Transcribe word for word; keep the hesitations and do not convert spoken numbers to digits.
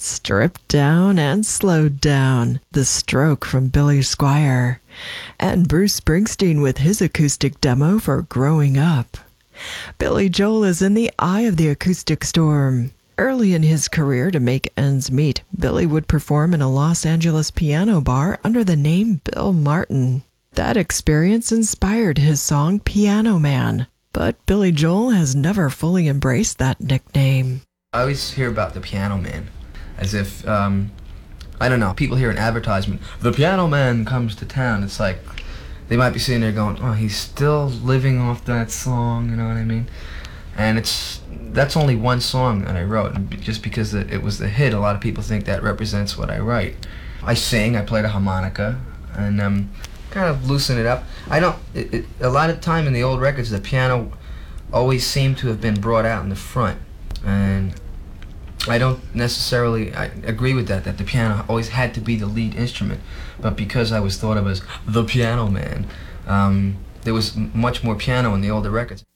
Stripped Down and Slowed Down, The Stroke from Billy Squier, and Bruce Springsteen with his acoustic demo for Growing Up. Billy Joel is in the eye of the acoustic storm. Early in his career, to make ends meet, Billy would perform in a Los Angeles piano bar under the name Bill Martin. That experience inspired his song Piano Man, but Billy Joel has never fully embraced that nickname. I always hear about the Piano Man as if, um, I don't know, people hear an advertisement, the Piano Man comes to town. It's like, they might be sitting there going, oh, he's still living off that song, you know what I mean? And it's, that's only one song that I wrote, and just because it, it was the hit, a lot of people think that represents what I write. I sing, I play the harmonica, and um, kind of loosen it up. I don't, it, it, a lot of time in the old records, the piano always seemed to have been brought out in the front, and I don't necessarily I agree with that, that the piano always had to be the lead instrument, but because I was thought of as the Piano Man, um, there was m much more piano in the older records.